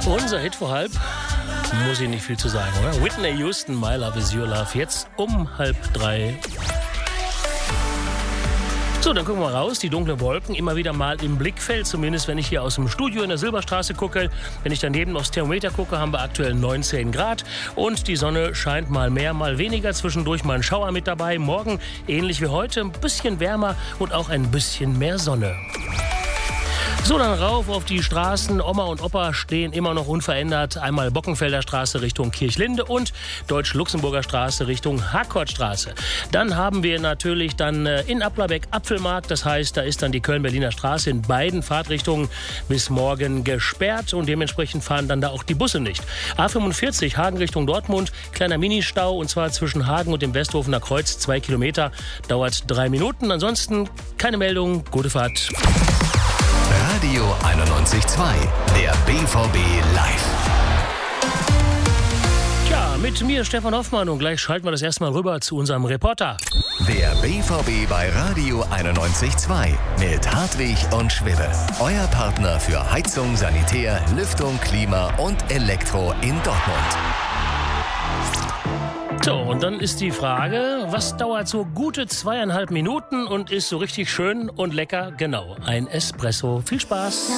Unser Hit vor halb. Muss ich nicht viel zu sagen, oder? Whitney Houston, My Love Is Your Love. Jetzt um 2:30. So, dann gucken wir raus. Die dunklen Wolken immer wieder mal im Blickfeld. Zumindest wenn ich hier aus dem Studio in der Silberstraße gucke. Wenn ich daneben aufs Thermometer gucke, haben wir aktuell 19 Grad. Und die Sonne scheint mal mehr, mal weniger. Zwischendurch mal ein Schauer mit dabei. Morgen ähnlich wie heute. Ein bisschen wärmer und auch ein bisschen mehr Sonne. So, dann rauf auf die Straßen. Oma und Opa stehen immer noch unverändert. Einmal Bockenfelder Straße Richtung Kirchlinde und Deutsch-Luxemburger Straße Richtung Harkortstraße. Dann haben wir natürlich dann in Applerbeck Apfelmarkt. Das heißt, da ist dann die Köln-Berliner Straße in beiden Fahrtrichtungen bis morgen gesperrt. Und dementsprechend fahren dann da auch die Busse nicht. A45 Hagen Richtung Dortmund. Kleiner Ministau und zwar zwischen Hagen und dem Westhofener Kreuz. 2 Kilometer. Dauert 3 Minuten. Ansonsten keine Meldung. Gute Fahrt. Radio 91.2, der BVB live. Tja, mit mir Stefan Hoffmann und gleich schalten wir das erstmal rüber zu unserem Reporter. Der BVB bei Radio 91.2 mit Hartwig und Schwibbe. Euer Partner für Heizung, Sanitär, Lüftung, Klima und Elektro in Dortmund. So, und dann ist die Frage, was dauert so gute 2,5 Minuten und ist so richtig schön und lecker? Genau, ein Espresso. Viel Spaß!